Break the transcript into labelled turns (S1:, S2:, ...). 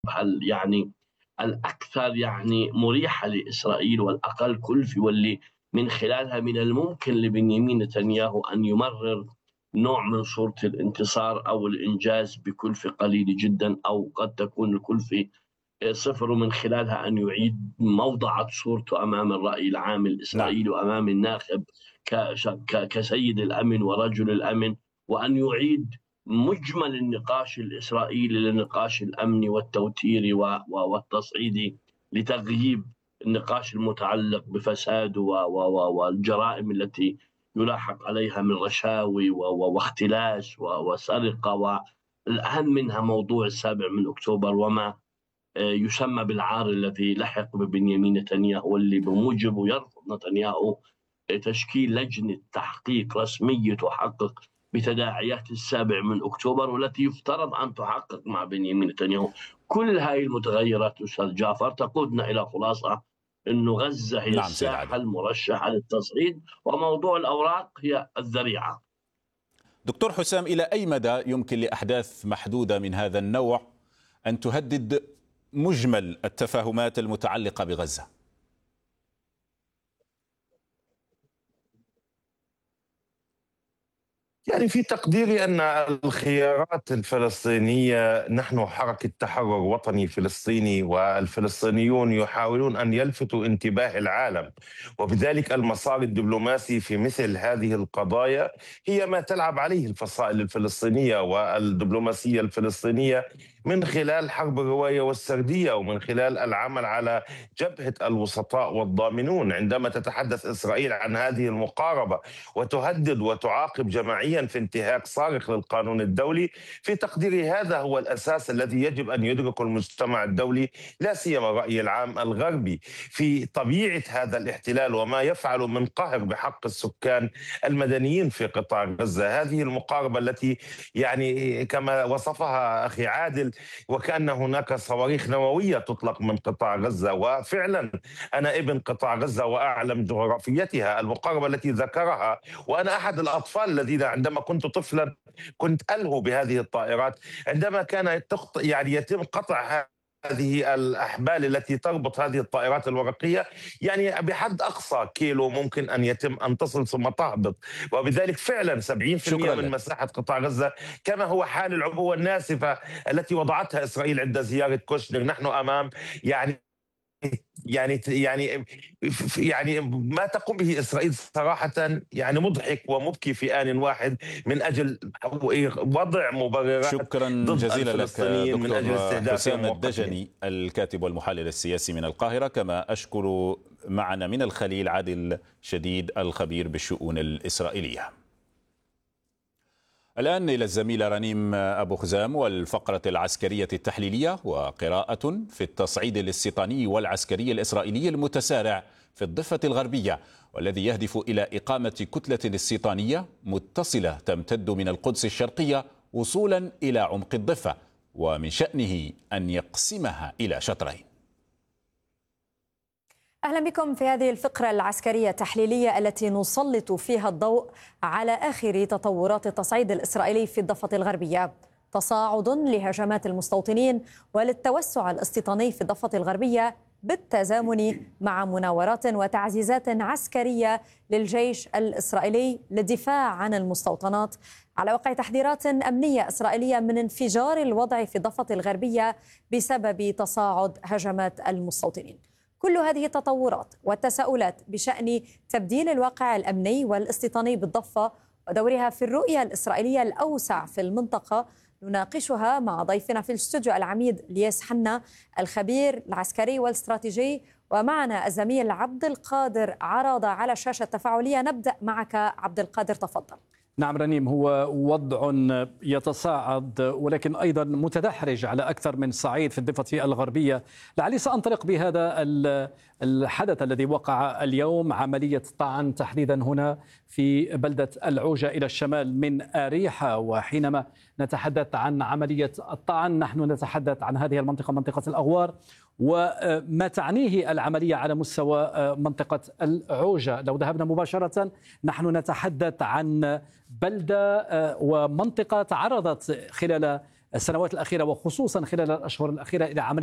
S1: يعني الأكثر يعني مريحة لإسرائيل والأقل كلفة، واللي من خلالها من الممكن لبنيامين نتنياهو أن يمرر نوع من صورة الانتصار أو الإنجاز بكلفة قليلة جدا، أو قد تكون الكلفة صفر، ومن خلالها أن يعيد موضعة صورته أمام الرأي العام
S2: نعم.
S1: الإسرائيلي وأمام الناخب كسيد الأمن ورجل الأمن، وأن يعيد مجمل النقاش الإسرائيلي للنقاش الأمني والتوتيري والتصعيدي، لتغييب النقاش المتعلق بفساد والجرائم التي يلاحق عليها من رشاوي واختلاس وسرقة، والأهم منها موضوع 7 أكتوبر وما يسمى بالعار الذي لحق ببنيامين نتنياهو، واللي بموجبه يرفض نتنياهو تشكيل لجنة تحقيق رسمية تحقق بتداعيات 7 أكتوبر، والتي يفترض أن تحقق مع بنيامين نتنياهو. كل هذه المتغيرات أستاذ جعفر تقودنا إلى خلاصة أنه غزة هي
S2: نعم سيد عادل.
S1: الساحة المرشحة للتصعيد، وموضوع الأوراق هي الذريعة.
S2: دكتور حسام، إلى أي مدى يمكن لأحداث محدودة من هذا النوع أن تهدد مجمل التفاهمات المتعلقة بغزة؟
S3: يعني في تقديري أن الخيارات الفلسطينية، نحن حركة تحرر وطني فلسطيني، والفلسطينيون يحاولون أن يلفتوا انتباه العالم، وبذلك المسار الدبلوماسي في مثل هذه القضايا هي ما تلعب عليه الفصائل الفلسطينية والدبلوماسية الفلسطينية من خلال حرب الرواية والسردية، ومن خلال العمل على جبهة الوسطاء والضامنون. عندما تتحدث إسرائيل عن هذه المقاربة وتهدد وتعاقب جماعيا في انتهاك صارخ للقانون الدولي، في تقديري هذا هو الأساس الذي يجب أن يدركه المجتمع الدولي، لا سيما الرأي العام الغربي، في طبيعة هذا الاحتلال وما يفعل من قهر بحق السكان المدنيين في قطاع غزة. هذه المقاربة التي يعني كما وصفها أخي عادل، وكأن هناك صواريخ نووية تطلق من قطاع غزة، وفعلا أنا ابن قطاع غزة وأعلم جغرافيتها. المقاربة التي ذكرها، وأنا أحد الأطفال الذين عندما كنت طفلا كنت ألهو بهذه الطائرات، عندما كان يعني يتم قطع هذه الأحبال التي تربط هذه الطائرات الورقية، يعني بحد أقصى كيلو ممكن أن يتم أن تصل ثم تهبط، وبذلك فعلا 70%
S2: شكرا
S3: من
S2: لك.
S3: مساحة قطاع غزة كما هو حال العبوة الناسفة التي وضعتها إسرائيل عند زيارة كوشنر. نحن أمام يعني يعني ما تقوم به إسرائيل صراحة يعني مضحك ومبكي في آن واحد، من أجل وضع مبررات
S2: شكرا
S3: ضد
S2: جزيلا لك
S3: الفلسطينيين من أجل
S2: دكتور
S3: استهدافهم
S2: حسام
S3: وقتلهم.
S2: الدجني، الكاتب والمحلل السياسي من القاهرة. كما أشكر معنا من الخليل عادل شديد الخبير بالشؤون الإسرائيلية. الآن إلى الزميلة رنيم أبو خزام والفقرة العسكرية التحليلية، وقراءة في التصعيد الاستيطاني والعسكري الإسرائيلي المتسارع في الضفة الغربية، والذي يهدف إلى إقامة كتلة استيطانية متصلة تمتد من القدس الشرقية وصولا إلى عمق الضفة، ومن شأنه أن يقسمها إلى شطرين.
S4: أهلا بكم في هذه الفقرة العسكرية التحليلية التي نسلط فيها الضوء على آخر تطورات التصعيد الإسرائيلي في الضفة الغربية. تصاعد لهجمات المستوطنين وللتوسع الاستيطاني في الضفة الغربية بالتزامن مع مناورات وتعزيزات عسكرية للجيش الإسرائيلي للدفاع عن المستوطنات، على وقع تحذيرات أمنية إسرائيلية من انفجار الوضع في الضفة الغربية بسبب تصاعد هجمات المستوطنين. كل هذه التطورات والتساؤلات بشأن تبديل الواقع الأمني والاستيطاني بالضفة ودورها في الرؤية الإسرائيلية الأوسع في المنطقة نناقشها مع ضيفنا في الاستوديو العميد لياس حنا الخبير العسكري والاستراتيجي، ومعنا الزميل عبد القادر عراضة على الشاشة التفاعلية. نبدأ معك عبد القادر، تفضل.
S5: نعم رنيم، هو وضع يتصاعد ولكن أيضا متدحرج على أكثر من صعيد في الضفة الغربية. لعلي سأنطلق بهذا الحدث الذي وقع اليوم، عملية طعن تحديدا هنا في بلدة العوجة إلى الشمال من أريحة. وحينما نتحدث عن عملية الطعن نحن نتحدث عن هذه المنطقة، منطقة الأغوار، وما تعنيه العملية على مستوى منطقة العوجة. لو ذهبنا مباشرة نحن نتحدث عن بلدة ومنطقة تعرضت خلال السنوات الأخيرة وخصوصا خلال الأشهر الأخيرة إلى عملية